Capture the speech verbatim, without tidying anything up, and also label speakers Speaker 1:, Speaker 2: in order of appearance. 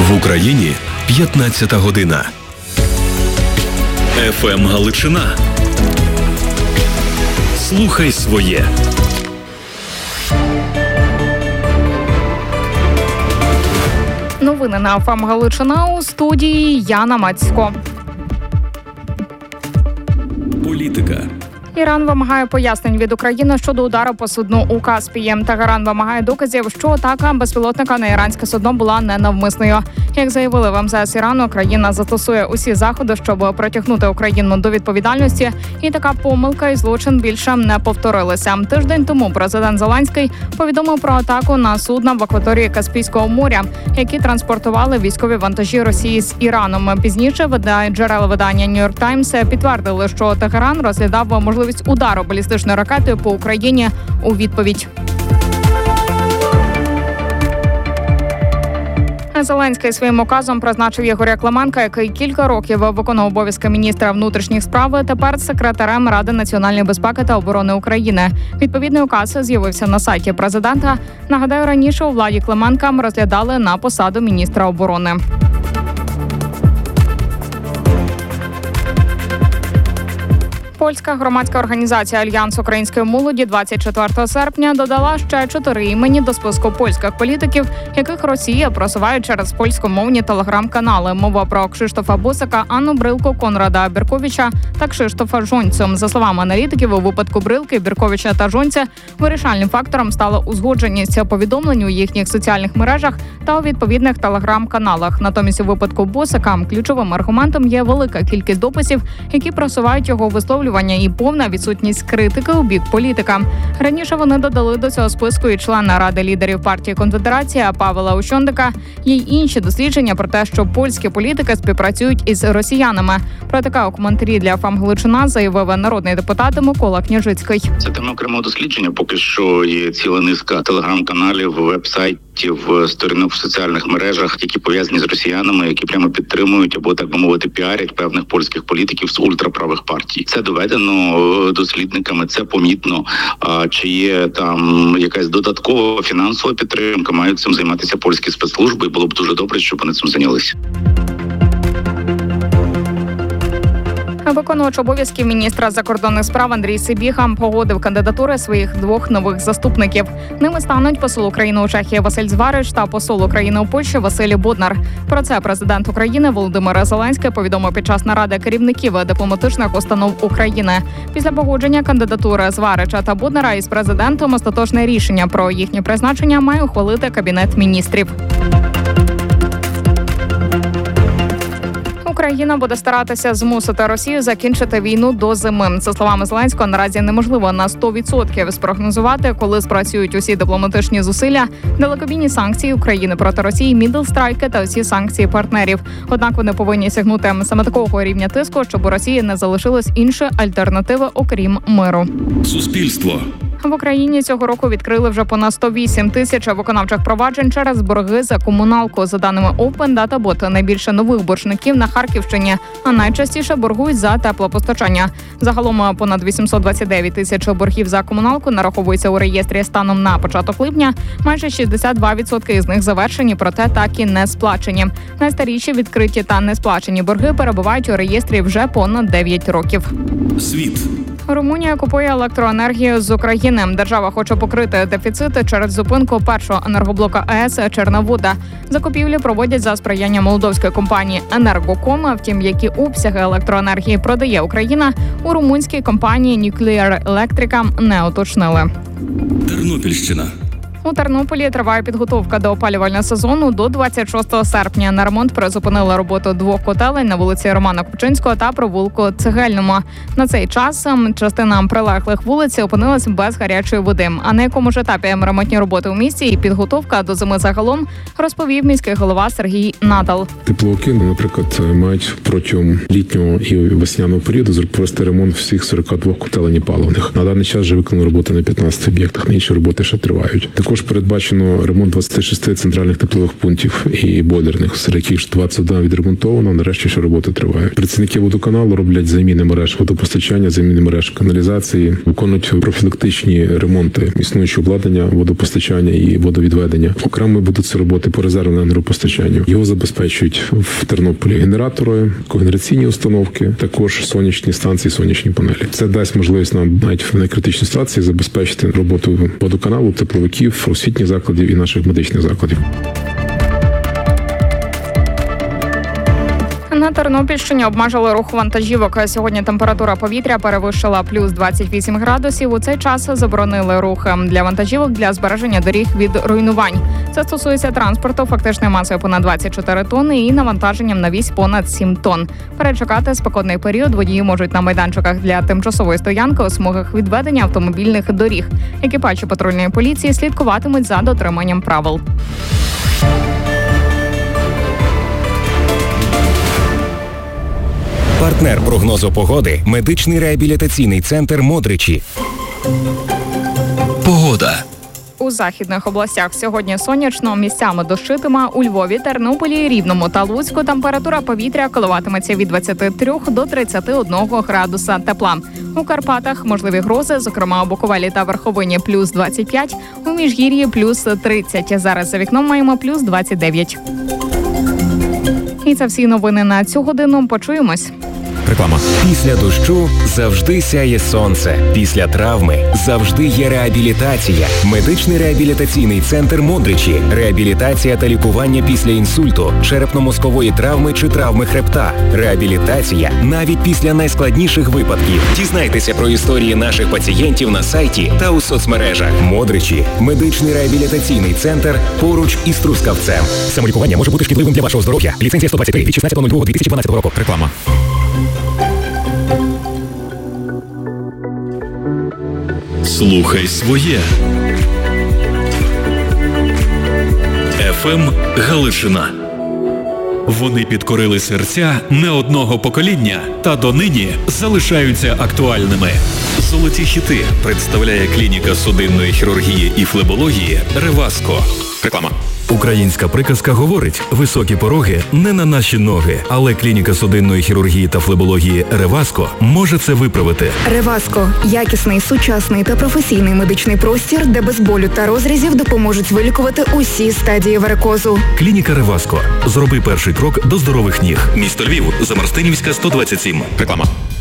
Speaker 1: В Україні п'ятнадцята година. еф ем Галичина. Слухай своє.
Speaker 2: Новини на еф ем Галичина, у студії Яна Мацько.
Speaker 1: Політика.
Speaker 2: Іран вимагає пояснень від України щодо удару по судну у Каспії. Тегеран вимагає доказів, що атака безпілотника на іранське судно була ненавмисною. Як заявили в ем зе ес Ірану, країна застосує усі заходи, щоб притягнути Україну до відповідальності, і така помилка і злочин більше не повторилися. Тиждень тому президент Зеленський повідомив про атаку на судна в акваторії Каспійського моря, які транспортували військові вантажі Росії з Іраном. Пізніше джерела видання Нью-Йорк Таймс підтвердили, що Тегеран розглядав можливість удару балістичною ракетою по Україні у відповідь. Зеленський своїм указом призначив Ігоря Клименка, який кілька років виконував обов'язки міністра внутрішніх справ, тепер секретарем Ради національної безпеки та оборони України. Відповідний указ з'явився на сайті президента. Нагадаю, раніше у владі Клименка розглядали на посаду міністра оборони. Польська громадська організація «Альянс української молоді» двадцять четвертого серпня додала ще чотири імені до списку польських політиків, яких Росія просуває через польськомовні телеграм-канали. Мова про Кшиштофа Босика, Анну Брилку, Конрада Бірковича та Кшиштофа Жонцю. За словами аналітиків, у випадку Брилки, Бірковича та Жонця вирішальним фактором стала узгодженість повідомлень у їхніх соціальних мережах та у відповідних телеграм-каналах. Натомість у випадку Босика ключовим аргументом є велика кількість дописів, які просувають його висловлювання і повна відсутність критики у бік політика. Раніше вони додали до цього списку і члена Ради лідерів партії «Конфедерація» Павла Ущондика. Є й інші дослідження про те, що польські політики співпрацюють із росіянами. Про таке у коментарі для еф ем Галичина заявив народний депутат Микола Княжицький.
Speaker 3: Це тема окремого дослідження. Поки що є ціла низка телеграм-каналів, веб-сайтів, сторінок в соціальних мережах, які пов'язані з росіянами, які прямо підтримують або, так би мовити, піарять певних польських політиків з ультраправих партій. Це доведено дослідниками, це помітно. А чи є там якась додаткова фінансова підтримка, мають цим займатися польські спецслужби, і було б дуже добре, щоб вони цим зайнялися.
Speaker 2: Виконувач обов'язків міністра закордонних справ Андрій Сибіга погодив кандидатури своїх двох нових заступників. Ними стануть посол України у Чехії Василь Зварич та посол України у Польщі Василь Боднар. Про це президент України Володимир Зеленський повідомив під час наради керівників дипломатичних установ України. Після погодження кандидатури Зварича та Боднара із президентом остаточне рішення про їхнє призначення має ухвалити Кабінет міністрів. Україна буде старатися змусити Росію закінчити війну до зими. За словами Зеленського, наразі неможливо на сто відсотків спрогнозувати, коли спрацюють усі дипломатичні зусилля, далекобійні санкції України проти Росії, мідл-страйки та усі санкції партнерів. Однак вони повинні сягнути саме такого рівня тиску, щоб у Росії не залишилось іншої альтернативи, окрім миру.
Speaker 1: Суспільство.
Speaker 2: В Україні цього року відкрили вже понад сто вісім тисяч виконавчих проваджень через борги за комуналку. За даними Open Data Bot, найбільше нових боржників на Харківщині, а найчастіше боргують за теплопостачання. Загалом понад вісімсот двадцять дев'ять тисяч боргів за комуналку нараховується у реєстрі станом на початок липня. Майже шістдесят два відсотки із них завершені, проте так і не сплачені. Найстаріші відкриті та не сплачені борги перебувають у реєстрі вже понад дев'ять років.
Speaker 1: Світ.
Speaker 2: Румунія купує електроенергію з України. Держава хоче покрити дефіцити через зупинку першого енергоблока АЕС «Черновода». Закупівлі проводять за сприяння молдовської компанії «Енергоком». Втім, які обсяги електроенергії продає Україна, у румунській компанії Nuclear Electrica не уточнили.
Speaker 1: Тернопільщина.
Speaker 2: У Тернополі триває підготовка до опалювального сезону до двадцять шостого серпня. На ремонт призупинили роботу двох котелень на вулиці Романа Купчинського та провулку Цегельному. На цей час частина прилеглих вулиць опинилась без гарячої води. А на якому ж етапі ремонтні роботи у місті і підготовка до зими загалом, розповів міський голова Сергій Натал.
Speaker 4: Теплоки, наприклад, мають протягом літнього і весняного періоду провести ремонт всіх сорока двох котелень паливних. На даний час вже виконано роботи на п'ятнадцяти об'єктах, інші роботи ще тривають. Також Також передбачено ремонт двадцяти шести центральних теплових пунктів і бойлерних, серед яких двадцять один відремонтовано, нарешті ще роботи тривають. Працівники водоканалу роблять заміни мереж водопостачання, заміни мереж каналізації, виконують профілактичні ремонти існуючого обладнання водопостачання і водовідведення. Окремо будуть ці роботи по резервному енергопостачанню. Його забезпечують в Тернополі генератори, когенераційні установки, також сонячні станції, сонячні панелі. Це дасть можливість нам навіть в найкритичній ситуації забезпечити роботу водоканалу, тепловиків, освітніх закладів і наших медичних закладів.
Speaker 2: На Тернопільщині обмежили рух вантажівок. Сьогодні температура повітря перевищила плюс двадцять вісім градусів. У цей час заборонили рух для вантажівок для збереження доріг від руйнувань. Це стосується транспорту фактичною масою понад двадцять чотири тонни і навантаженням на вісь понад сім тонн. Перечекати спекотний період водії можуть на майданчиках для тимчасової стоянки у смугах відведення автомобільних доріг. Екіпажі патрульної поліції слідкуватимуть за дотриманням правил.
Speaker 5: Партнер прогнозу погоди – медичний реабілітаційний центр «Модричі».
Speaker 1: Погода.
Speaker 2: У західних областях сьогодні сонячно, місцями дощитиме. У Львові, Тернополі, Рівному та Луцьку температура повітря коливатиметься від двадцяти трьох до тридцяти одного градуса тепла. У Карпатах можливі грози, зокрема у Буковелі та Верховині плюс двадцять п'ять, у Міжгір'ї плюс тридцять. Зараз за вікном маємо плюс двадцять дев'ять. І це всі новини на цю годину. Почуємось.
Speaker 5: Реклама. Після дощу завжди сяє сонце. Після травми завжди є реабілітація. Медичний реабілітаційний центр «Модричі». Реабілітація та лікування після інсульту, черепно-мозкової травми чи травми хребта. Реабілітація навіть після найскладніших випадків. Дізнайтеся про історії наших пацієнтів на сайті та у соцмережах. «Модричі» – медичний реабілітаційний центр поруч із Трускавцем. Самолікування може бути шкідливим для вашого здоров'я. Ліцензія сто двадцять три від шістнадцятого лютого дві тисячі дванадцятого року. Реклама.
Speaker 1: Слухай своє. еф ем Галичина. Вони підкорили серця не одного покоління та донині залишаються актуальними. Золоті хіти представляє клініка судинної хірургії і флебології «Реваско».
Speaker 5: Реклама.
Speaker 1: Українська приказка говорить: високі пороги не на наші ноги, але клініка судинної хірургії та флебології «Реваско» може це виправити.
Speaker 6: «Реваско» – якісний, сучасний та професійний медичний простір, де без болю та розрізів допоможуть вилікувати усі стадії варикозу.
Speaker 1: Клініка «Реваско». Зроби перший крок до здорових ніг. Місто Львів, Замарстинівська, сто двадцять сім.
Speaker 5: Реклама.